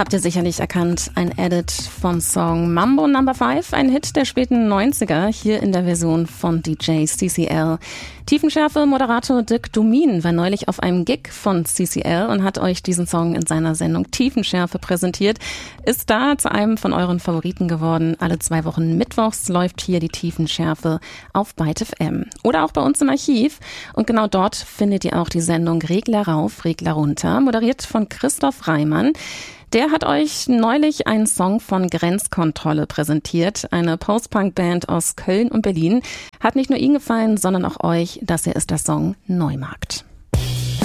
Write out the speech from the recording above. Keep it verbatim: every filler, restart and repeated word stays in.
Habt ihr sicherlich erkannt, ein Edit vom Song Mambo Number Five, ein Hit der späten neunziger, hier in der Version von D J C C L. Tiefenschärfe-Moderator Dirk Domin war neulich auf einem Gig von C C L und hat euch diesen Song in seiner Sendung Tiefenschärfe präsentiert. Ist da zu einem von euren Favoriten geworden. Alle zwei Wochen mittwochs läuft hier die Tiefenschärfe auf Byte F M. Oder auch bei uns im Archiv. Und genau dort findet ihr auch die Sendung Regler rauf, Regler runter, moderiert von Christoph Reimann. Der hat euch neulich einen Song von Grenzkontrolle präsentiert, eine Post-Punk-Band aus Köln und Berlin. Hat nicht nur ihn gefallen, sondern auch euch. Das hier ist der Song Neumarkt.